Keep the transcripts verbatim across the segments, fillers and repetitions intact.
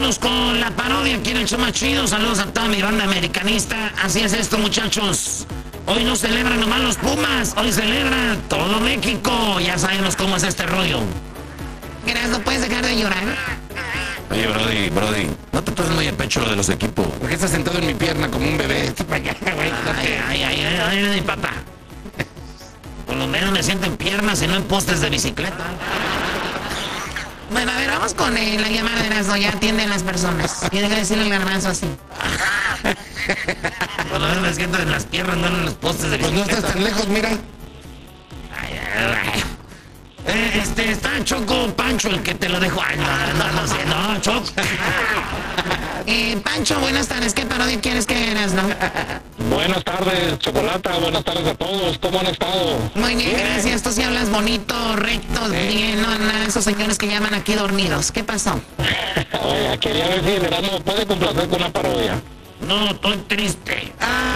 vamos con la parodia aquí en el show más chido. Saludos a toda mi banda americanista. Así es esto, muchachos. Hoy no celebran nomás los Pumas, hoy celebra todo México. Ya sabemos cómo es este rollo. Gracias, ¿no puedes dejar de llorar? Oye, Brody, Brody, no te tomes muy a pecho lo de los equipos. ¿Por qué estás sentado en mi pierna como un bebé? Ay, ay, ay, ay, ay, mi papá. Por lo menos me siento en piernas y no en postes de bicicleta. Bueno, a ver, vamos con eh, la llamada de Erasmo. Ya atienden las personas. Y deja de decirle el garbanzo así. Por lo menos me siento en las piernas, no en los postes de Pues no bicicleta. estás tan lejos, mira. Ay, ay, ay. Eh, este, está Choco Pancho el que te lo dejó. Ay, no, no, no, sé, no, Choco. Eh, Pancho, buenas tardes. ¿Qué parodia quieres que eras, no? Buenas tardes, Chocolata, buenas tardes a todos, ¿cómo han estado? Muy bien, gracias. Tú sí hablas bonito, recto, bien, no nada de esos señores que llaman aquí dormidos. ¿Qué pasó? Oye, quería ver si Erasmo puede complacer con una parodia. No, estoy triste.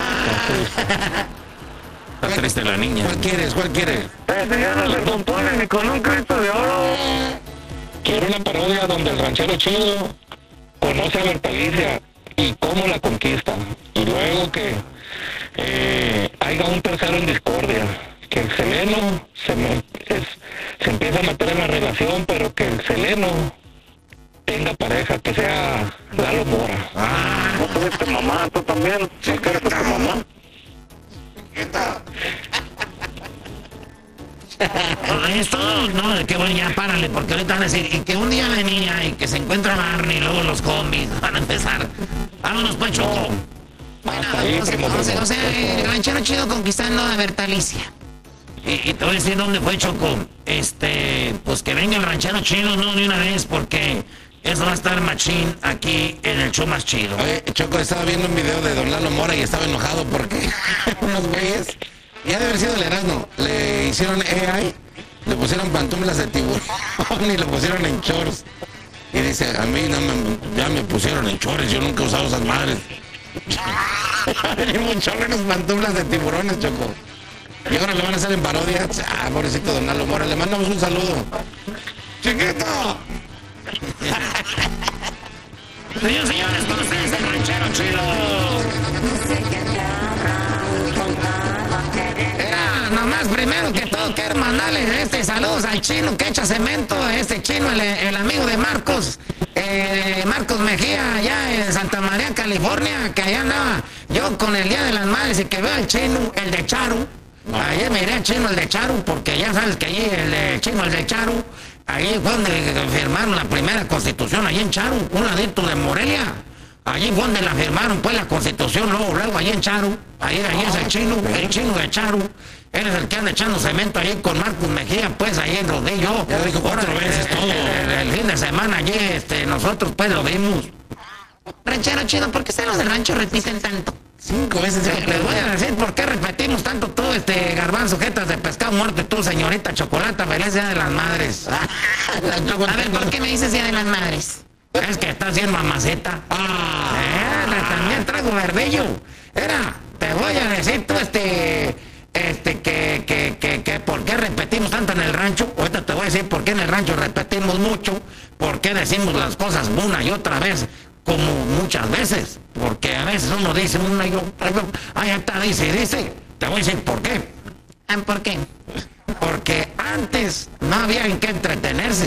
Está triste la niña. ¿Cuál quieres? ¿Cuál quieres? Este ya no se compone ni con un Cristo de oro. Quiero una parodia donde el ranchero chido conoce a Berta Alicia y cómo la conquista. Y luego que eh, haya un tercero en discordia. Que el Seleno se, me, es, se empieza a meter en la relación, pero que el Seleno tenga pareja, que sea Lalo Mora. Ah, ¿No tuviste mamá? ¿Tú también? ¿No quieres a tu mamá? esto, no, que bueno, ya párale, porque ahorita van a decir, y que un día venía y que se encuentra Barney y luego los zombies van a empezar. Vámonos pues, Choco. Bueno, Hasta ahí, o sea, primo, o sea, o sea, el ranchero chido conquistando a Berta Alicia. Y, y te voy a decir dónde fue, Choco. Este, pues que venga el ranchero chido, no, de una vez, porque eso va a estar machín aquí en el show más chido. Oye, Choco, estaba viendo un video de Don Lalo Mora y estaba enojado porque unos güeyes, ya debe haber sido el Erasmo, le hicieron A I, le pusieron pantuflas de tiburón y lo pusieron en shorts. Y dice, a mí no me, ya me pusieron en shorts, yo nunca he usado esas madres. Venimos un chorro en las pantuflas de tiburones, Choco. Y ahora le van a hacer en parodia. Ah, pobrecito Don Lalo Mora, le mandamos un saludo. ¡Chiquito! Señores, señores, con ustedes el ranchero chido. Era nomás primero que todo quiero mandarles este saludos al chino que echa cemento, este chino, el, el amigo de Marcos, eh, Marcos Mejía, allá en Santa María, California, que allá andaba yo con el Día de las Madres y que veo al chino, el de Charu. Ayer me iré al chino, el de Charu, porque ya sabes que allí el de chino, el de Charu, allí fue donde firmaron la primera constitución, allí en Charu, un ladito de Morelia. Allí fue donde la firmaron, pues, la Constitución, luego, luego, allí en Charu. Ahí, ahí es el chino, el chino de Charu. Él es el que anda echando cemento ahí con Marcos Mejía, pues, ahí en Rodillo. Ya dijo cuatro Ahora, veces el, todo. El, el, el fin de semana allí, este, nosotros, pues, lo vimos. Ranchero chido, ¿por qué ustedes los del rancho repiten tanto? Cinco veces. Les, les voy a decir por qué repetimos tanto tú, este, garbanzo, jetas de pescado muerto, y tú, señorita Chocolata, feliz Día de las Madres. A ver, ¿por qué me dices Día de las Madres? Es que estás bien mamaceta. Ah, eh, también traigo verdillo. Era, te voy a decir tú, este, este, que, que, que, que, por qué repetimos tanto en el rancho. Ahorita te voy a decir por qué en el rancho repetimos mucho, por qué decimos las cosas una y otra vez, como muchas veces. Porque a veces uno dice una y otra vez, ahí está, dice, dice. Te voy a decir por qué. ¿Por qué? Porque antes no había en qué entretenerse.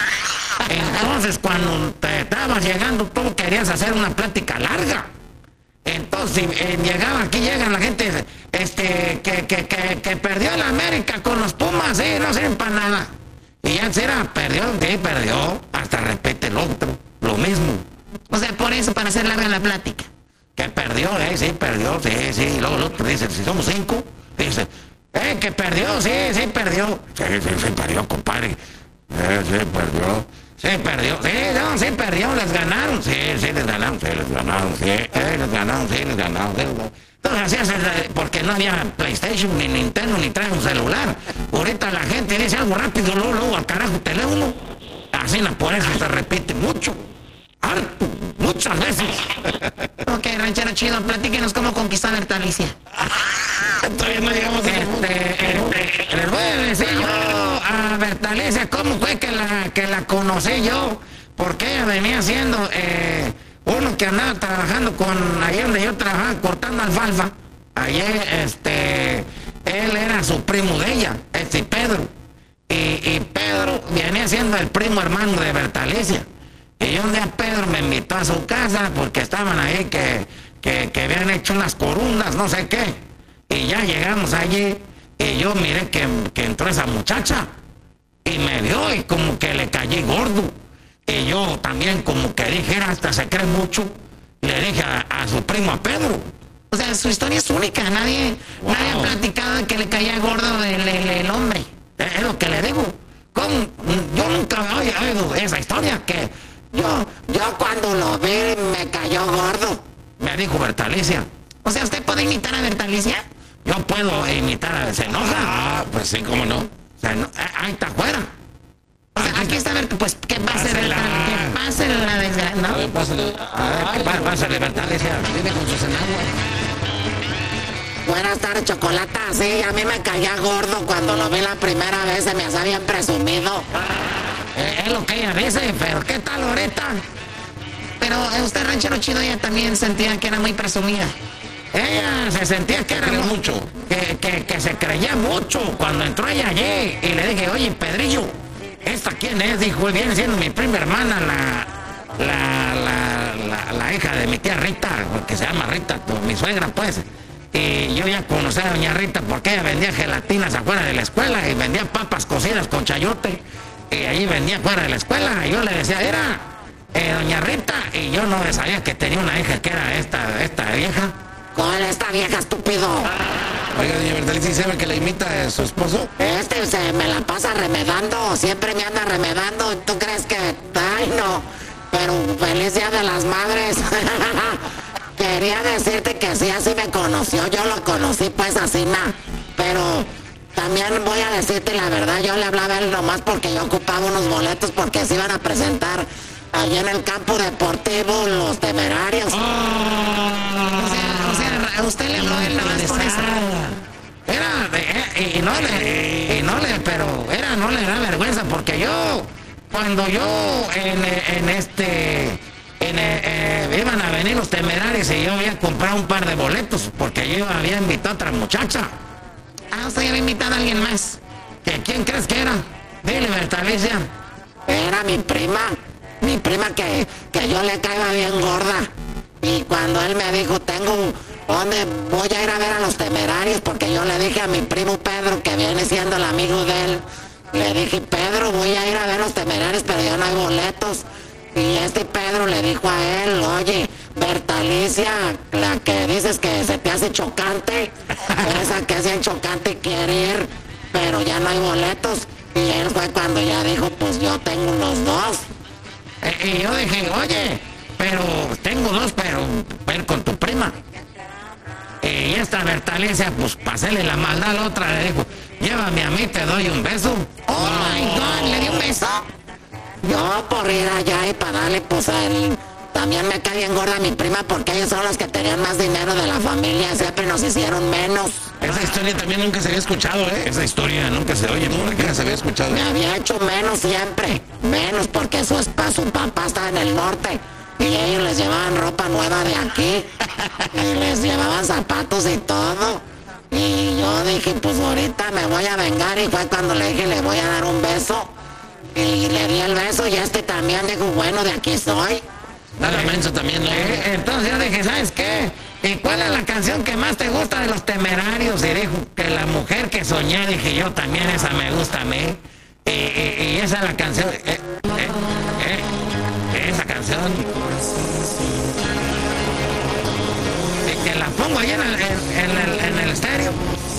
Entonces, cuando te estabas llegando, tú querías hacer una plática larga. Entonces, eh, llegaba, aquí llega la gente, este, que, que, que, que perdió la América con los Pumas, sí, no sirven para nada. Y ya será, perdió, sí, perdió, hasta repite el otro, lo mismo. O sea, por eso, para hacer larga la plática. Que perdió, eh, sí, perdió, sí, sí, y luego el otro dice, si somos cinco, dice, eh, que perdió, sí, sí, perdió. Sí, sí, sí, perdió, compadre. Eh, sí, perdió. Sí, perdió, sí, no, sí, perdió, les ganaron, sí, sí, les ganaron, sí, les ganaron, sí, eh, les ganaron, sí, les ganaron, sí, les ganaron. Entonces, así es, porque no había PlayStation, ni Nintendo, ni trae un celular. Ahorita la gente dice algo rápido, luego, luego, al carajo, teléfono. Así, no, por eso se repite mucho, harto, muchas veces. Ok, ranchero chido, platíquenos cómo conquistó a Berta Alicia. Todavía no llegamos a Este, este, les voy a decir yo a Berta Alicia cómo fue que la, que la conocí yo. porque ella venía siendo eh, uno que andaba trabajando con, ahí donde yo trabajaba, cortando alfalfa. Ayer, este, él era su primo de ella, este Pedro. Y, y Pedro venía siendo el primo hermano de Bertalicia. Y un día Pedro me invitó a su casa porque estaban ahí que, que, que habían hecho unas corundas, no sé qué. Y ya llegamos allí y yo miré que, que entró esa muchacha. Y me vio y como que le caí gordo. Y yo también como que dije, era hasta se cree mucho. Le dije a, a su primo, a Pedro. O sea, su historia es única. Nadie, wow. nadie ha platicado de que le caía gordo el, el, el hombre. Es lo que le digo. ¿Cómo? Yo nunca había oído esa historia que yo, yo cuando lo vi me cayó gordo. Me dijo Bertalicia. O sea, ¿usted puede imitar a Bertalicia? Yo puedo imitar a... ¿Se enoja? Ah, pues sí, cómo no. Se eno... Ahí está afuera. O sea, aquí está Bertalicia. Pues que pase Bertalicia. Que pase la desgracia, ¿no? A ver, pásale. A ver, pásale Bertalicia. Viene con sus enaguas. Buenas tardes, Chocolata. Sí, a mí me caía gordo cuando lo vi la primera vez. Se me hacía bien presumido. Eh, es lo que ella dice, pero ¿qué tal ahorita? Pero usted, ranchero chido, ella también sentía que era muy presumida. Ella se sentía que era mucho. Que, que, que se creía mucho cuando entró ella allí. Y le dije, oye, Pedrillo, ¿esta quién es? Dijo, viene siendo mi prima hermana, la, la, la, la, la hija de mi tía Rita, que se llama Rita, tu, mi suegra, pues. Y yo ya conocí a doña Rita porque ella vendía gelatinas afuera de la escuela y vendía papas cocidas con chayote. Y allí vendía afuera de la escuela. Y yo le decía, era eh, doña Rita. Y yo no sabía que tenía una hija que era esta, esta vieja. ¿Cuál esta vieja, estúpido? Oiga, doña Bertalicia, ¿sabe que la imita a su esposo? Este se me la pasa remedando. Siempre me anda remedando. ¿Tú crees que...? Ay, no. Pero feliz Día de las Madres. Quería decirte que sí, así me conoció. Yo lo conocí, pues, así, na. Pero también voy a decirte la verdad. Yo le hablaba a él nomás porque yo ocupaba unos boletos porque se iban a presentar allí en el campo deportivo Los Temerarios. Oh. O sea, o sea, usted le habló a él nomás por eso. Era, de, y, y no le, y no le, pero era, no le da vergüenza porque yo, cuando yo en, en este... En, eh, eh, iban a venir Los Temerarios y yo había comprado un par de boletos porque yo había invitado a otra muchacha. Ah, usted había invitado a alguien más. ¿Que quién crees que era? Dile, Bertalicia. Era mi prima. Mi prima que, que yo le caiga bien gorda. Y cuando él me dijo, tengo... ¿Dónde voy a ir a ver a Los Temerarios? Porque yo le dije a mi primo Pedro, que viene siendo el amigo de él. Le dije, Pedro, voy a ir a ver Los Temerarios, pero ya no hay boletos. Y este Pedro le dijo a él, oye, Bertalicia, la que dices que se te hace chocante, esa que es bien chocante quiere ir, pero ya no hay boletos. Y él fue cuando ya dijo, pues yo tengo los dos. Eh, y yo dije, oye, pero tengo dos, pero ver con tu prima. Y esta Bertalicia, pues pasele la maldad a la otra, le dijo, llévame a mí, te doy un beso. Oh my God, ¿le dio un beso? Yo por ir allá y para darle, pues a él, también me cae bien gorda mi prima porque ellos son los que tenían más dinero de la familia, siempre nos hicieron menos. Esa historia también nunca se había escuchado, ¿eh? Esa historia nunca se oye, nunca se había escuchado. Me había hecho menos siempre, menos porque su, su papá está en el norte y ellos les llevaban ropa nueva de aquí y les llevaban zapatos y todo. Y yo dije, pues ahorita me voy a vengar y fue cuando le dije, le voy a dar un beso. Y le di el beso y este también dijo, bueno, de aquí soy. Nada menso también, ¿no? Eh, entonces yo dije, ¿sabes qué? ¿Y cuál es la canción que más te gusta de Los Temerarios? Y dijo que La Mujer que Soñé. Dije yo, también esa me gusta a mí. Y, y, y esa es la canción. Eh, eh, eh, esa canción. Y que la pongo ahí en el, en, en el, en el estéreo.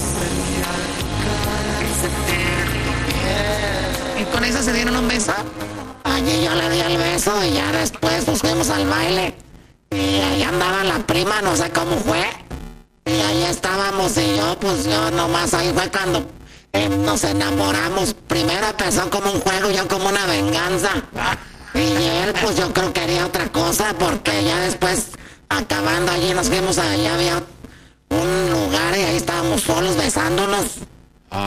¿Y con eso se dieron un beso? Allí yo le di el beso y ya después nos fuimos al baile. Y ahí andaba la prima, no sé cómo fue. Y ahí estábamos y yo, pues yo nomás ahí fue cuando eh, nos enamoramos. Primero empezó como un juego, yo como una venganza. Y él, pues yo creo que quería otra cosa porque ya después, acabando allí, nos fuimos allá, había un lugar y ahí estábamos solos besándonos.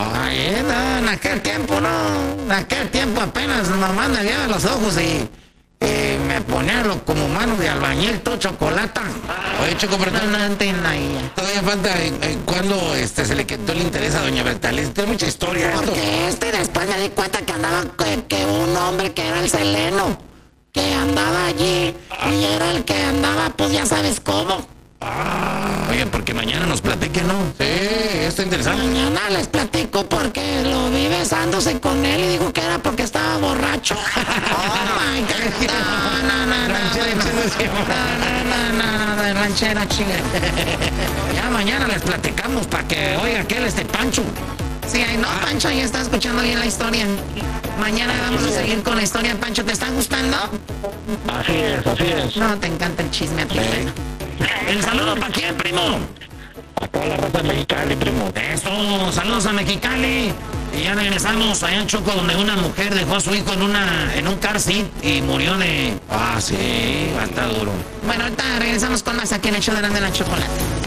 Ay, no, en aquel tiempo, no. En aquel tiempo apenas nomás me veía los ojos y, Eh, me ponía lo, como mano de albañil, todo chocolata. Oye, Choco, pero No, no entiendo ahí. todavía falta en, en cuando este, se le quitó el interés a doña Bertalés. Tiene mucha historia esto. Porque este después me di cuenta que andaba, que, que un hombre que era el Seleno, que andaba allí, y era el que andaba, pues ya sabes cómo. Oye, porque mañana nos platique, ¿no? Sí, está interesante. Mañana les platico porque lo vi besándose con él y dijo que era porque estaba borracho. Oh my God. No, no, no, no. Ranchera, No, no, no, no, de ranchera chinga. Ya mañana les platicamos para que oiga aquel este Pancho. Sí, ay, no, Pancho, ya está escuchando bien la historia. Mañana vamos a seguir con la historia, Pancho. ¿Te está gustando? Así es, así es. No, te encanta el chisme a ti, bueno. El saludo para quién, primo. A toda la raza mexicana, primo. Eso, saludos a Mexicali. Y ya regresamos allá en Choco, donde una mujer dejó a su hijo en una en un car seat y murió de... Ah, sí, va a estar duro. Bueno, ahorita regresamos con más aquí en el show de la, de la chocolate.